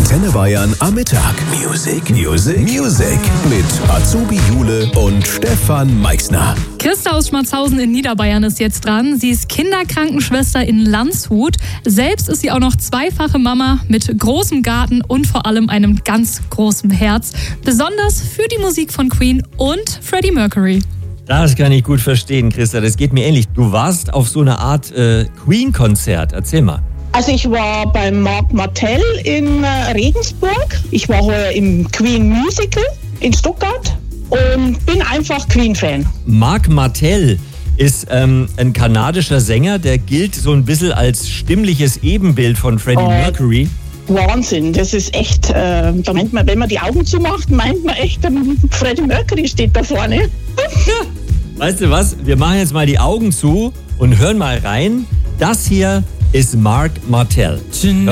Antenne Bayern am Mittag. Music mit Azubi Jule und Stefan Meixner. Christa aus Schmarzhausen in Niederbayern ist jetzt dran. Sie ist Kinderkrankenschwester in Landshut. Selbst ist sie auch noch zweifache Mama mit großem Garten und vor allem einem ganz großen Herz. Besonders für die Musik von Queen und Freddie Mercury. Das kann ich gut verstehen, Christa. Das geht mir ähnlich. Du warst auf so einer Art Queen-Konzert. Erzähl mal. Also ich war beim Marc Martel in Regensburg. Ich war heuer im Queen Musical in Stuttgart und bin einfach Queen-Fan. Marc Martel ist ein kanadischer Sänger, der gilt so ein bisschen als stimmliches Ebenbild von Freddie Mercury. Wahnsinn, das ist echt, da meint man, wenn man die Augen zumacht, meint man echt, Freddie Mercury steht da vorne. Weißt du was, wir machen jetzt mal die Augen zu und hören mal rein. Das hier ist Marc Martel.